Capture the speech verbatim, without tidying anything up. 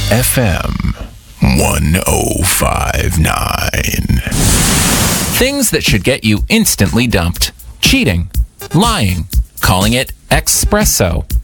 F M one oh five point nine. Things that should get you instantly dumped. Cheating. Lying. Calling it espresso.